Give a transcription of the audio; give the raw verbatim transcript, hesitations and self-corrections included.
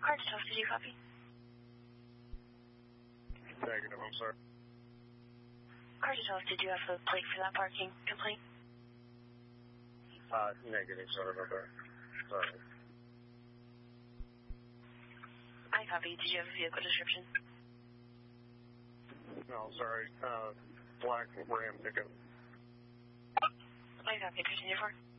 Cardiff, did you copy? Negative, I'm sorry. Cardiff, did you have a plate for that parking complaint? Uh, negative, sorry about that. Sorry. I copy. Did you have a vehicle description? No, sorry. Uh, black Ram pickup. I copy. Continue for.